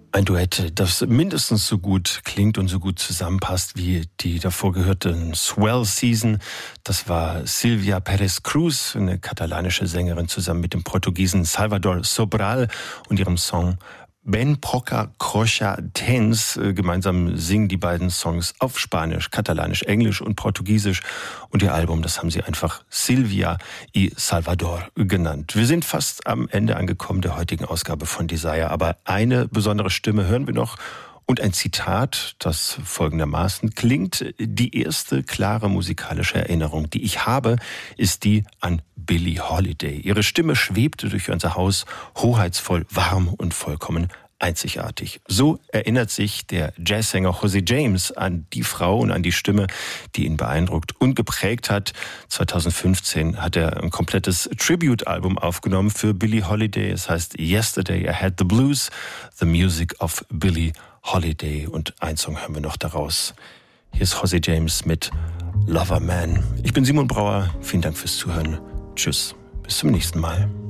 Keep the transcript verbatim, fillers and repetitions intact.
Ein Duett, das mindestens so gut klingt und so gut zusammenpasst wie die davor gehörte Swell Season. Das war Silvia Pérez Cruz, eine katalanische Sängerin, zusammen mit dem Portugiesen Salvador Sobral und ihrem Song Ben Poca Crocha Tens. Gemeinsam singen die beiden Songs auf Spanisch, Katalanisch, Englisch und Portugiesisch. Und ihr Album, das haben sie einfach Silvia y Salvador genannt. Wir sind fast am Ende angekommen der heutigen Ausgabe von Desire. Aber eine besondere Stimme hören wir noch. Und ein Zitat, das folgendermaßen klingt: Die erste klare musikalische Erinnerung, die ich habe, ist die an Billie Holiday. Ihre Stimme schwebte durch unser Haus, hoheitsvoll, warm und vollkommen einzigartig. So erinnert sich der Jazzsänger José James an die Frau und an die Stimme, die ihn beeindruckt und geprägt hat. zweitausendfünfzehn hat er ein komplettes Tribute-Album aufgenommen für Billie Holiday. Es heißt Yesterday I Had the Blues, The Music of Billie Holiday. Und ein Song hören wir noch daraus. Hier ist José James mit Lover Man. Ich bin Simon Brauer. Vielen Dank fürs Zuhören. Tschüss. Bis zum nächsten Mal.